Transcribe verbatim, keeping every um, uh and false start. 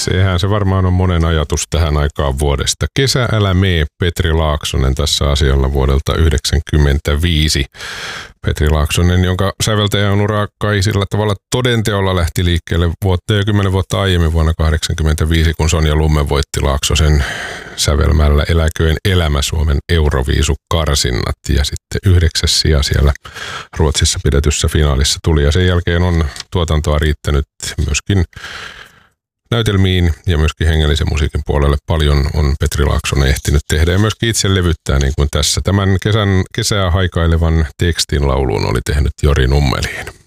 Sehän se varmaan on monen ajatus tähän aikaan vuodesta. Kesä älä mee, Petri Laaksonen tässä asialla vuodelta yhdeksänkymmentäviisi. Petri Laaksonen, jonka säveltäjän ura kai sillä tavalla todenteolla lähti liikkeelle vuotta jo kymmenen vuotta aiemmin vuonna kahdeksankymmentäviisi, kun Sonja Lumme voitti Laaksosen sävelmällä Eläköön elämä Suomen Euroviisukarsinnat. Ja sitten yhdeksäs sija siellä Ruotsissa pidetyssä finaalissa tuli. Ja sen jälkeen on tuotantoa riittänyt myöskin näytelmiin ja myöskin hengellisen musiikin puolelle paljon on Petri Laaksonen ehtinyt tehdä ja myöskin itse levyttää niin kuin tässä. Tämän kesän, kesää haikailevan tekstin lauluun oli tehnyt Jori Nummeliin.